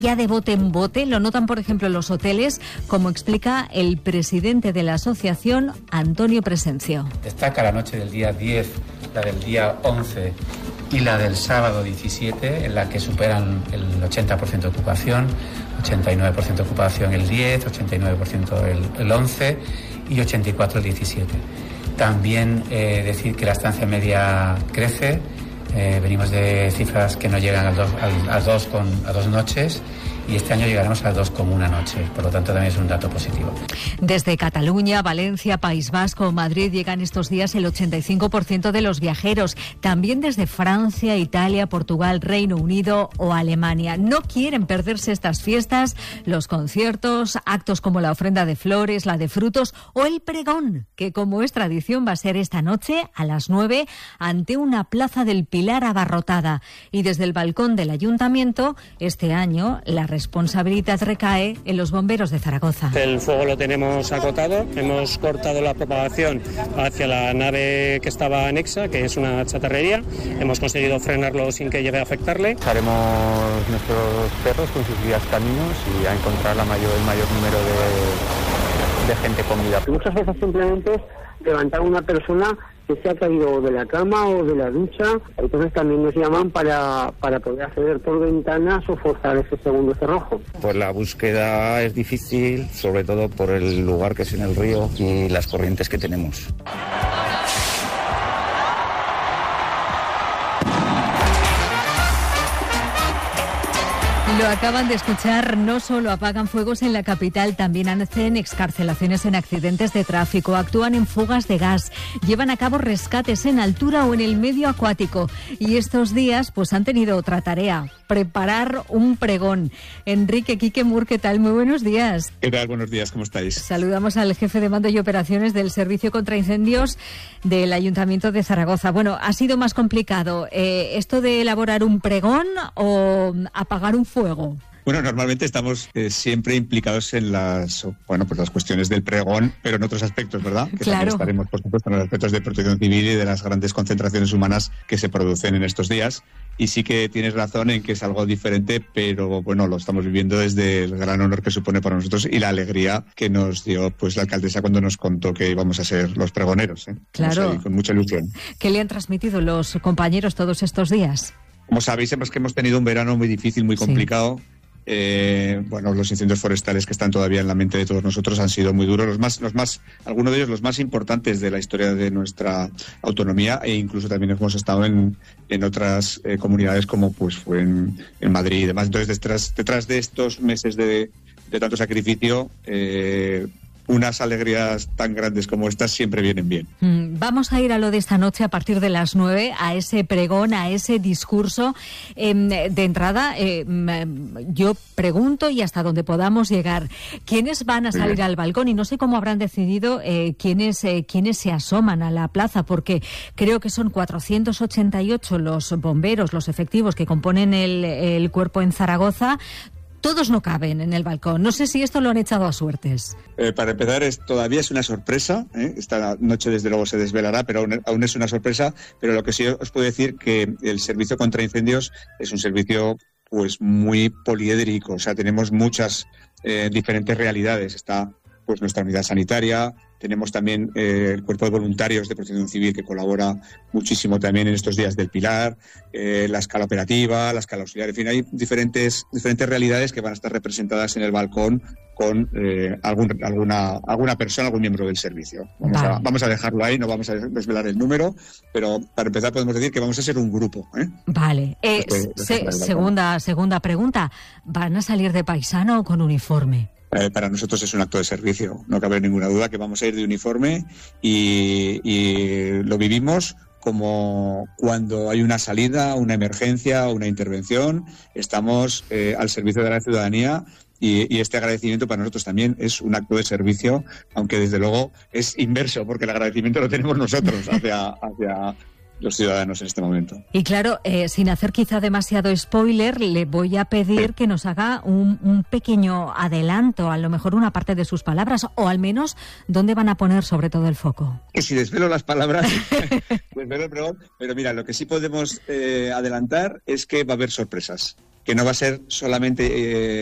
Ya de bote en bote, lo notan por ejemplo en los hoteles, como explica el presidente de la asociación, Antonio Presencio. Destaca la noche del día 10, la del día 11 y la del sábado 17, en la que superan el 80% de ocupación, 89% de ocupación el 10, 89% el 11 y 84% el 17. También decir que la estancia media crece. Venimos de cifras que no llegan a dos noches y este año llegaremos a 2 con una noche, por lo tanto también es un dato positivo. Desde Cataluña, Valencia, País Vasco o Madrid llegan estos días el 85% de los viajeros. También desde Francia, Italia, Portugal, Reino Unido o Alemania. No quieren perderse estas fiestas, los conciertos, actos como la ofrenda de flores, la de frutos o el pregón, que como es tradición va a ser esta noche a las 9 ante una plaza del Pilar abarrotada. Y desde el balcón del Ayuntamiento, este año la responsabilidad recae en los bomberos de Zaragoza. El fuego lo tenemos acotado, hemos cortado la propagación hacia la nave que estaba anexa, que es una chatarrería, hemos conseguido frenarlo sin que llegue a afectarle. Haremos nuestros perros con sus guías caminos y a encontrar el mayor número de gente con vida. Muchas veces simplemente es levantar a una persona que se ha caído de la cama o de la ducha, entonces también nos llaman para poder acceder por ventanas o forzar ese segundo cerrojo. Pues la búsqueda es difícil, sobre todo por el lugar que es en el río y las corrientes que tenemos. Lo acaban de escuchar, no solo apagan fuegos en la capital, también hacen excarcelaciones en accidentes de tráfico, actúan en fugas de gas, llevan a cabo rescates en altura o en el medio acuático. Y estos días pues han tenido otra tarea, preparar un pregón. Enrique Quique Mur, ¿qué tal? Muy buenos días. ¿Qué tal? Buenos días, ¿cómo estáis? Saludamos al jefe de mando y operaciones del Servicio contra Incendios del Ayuntamiento de Zaragoza. Bueno, ¿ha sido más complicado esto de elaborar un pregón o apagar un fuego? Bueno, normalmente estamos siempre implicados en las cuestiones del pregón, pero en otros aspectos, ¿verdad? Que claro. También estaremos, por supuesto, en los aspectos de protección civil y de las grandes concentraciones humanas que se producen en estos días. Y sí que tienes razón en que es algo diferente, pero bueno, lo estamos viviendo desde el gran honor que supone para nosotros y la alegría que nos dio pues la alcaldesa cuando nos contó que íbamos a ser los pregoneros. Claro. Ahí, con mucha ilusión. ¿Qué le han transmitido los compañeros todos estos días? Como sabéis, que hemos tenido un verano muy difícil, muy complicado. Sí. Los incendios forestales que están todavía en la mente de todos nosotros han sido muy duros, algunos de ellos los más importantes de la historia de nuestra autonomía, e incluso también hemos estado en otras comunidades como pues fue en Madrid y demás. Entonces detrás de estos meses de tanto sacrificio, unas alegrías tan grandes como estas siempre vienen bien. Vamos a ir a lo de esta noche a partir de las 9, a ese pregón, a ese discurso. De entrada, yo pregunto, y hasta donde podamos llegar, ¿quiénes van a salir al balcón? Y no sé cómo habrán decidido quiénes se asoman a la plaza, porque creo que son 488 los bomberos, los efectivos que componen el cuerpo en Zaragoza. Todos no caben en el balcón. No sé si esto lo han echado a suertes. Para empezar, todavía es una sorpresa. Esta noche, desde luego, se desvelará, pero aún es una sorpresa. Pero lo que sí os puedo decir que el servicio contra incendios es un servicio pues muy poliédrico. O sea, tenemos muchas diferentes realidades. Está pues nuestra unidad sanitaria. Tenemos también el cuerpo de voluntarios de protección civil que colabora muchísimo también en estos días del Pilar, la escala operativa, la escala auxiliar, en fin, hay diferentes realidades que van a estar representadas en el balcón con alguna persona, algún miembro del servicio. Vamos a dejarlo ahí, no vamos a desvelar el número, pero para empezar podemos decir que vamos a ser un grupo. Vale. Segunda pregunta, ¿van a salir de paisano o con uniforme? Para nosotros es un acto de servicio, no cabe ninguna duda que vamos a ir de uniforme y lo vivimos como cuando hay una salida, una emergencia, una intervención, estamos al servicio de la ciudadanía y este agradecimiento para nosotros también es un acto de servicio, aunque desde luego es inverso, porque el agradecimiento lo tenemos nosotros hacia los ciudadanos en este momento. Y claro, sin hacer quizá demasiado spoiler, le voy a pedir que nos haga un pequeño adelanto, a lo mejor una parte de sus palabras, o al menos dónde van a poner sobre todo el foco. Que si desvelo las palabras, desvelo el pregón, pero mira, lo que sí podemos adelantar es que va a haber sorpresas. que no va a ser solamente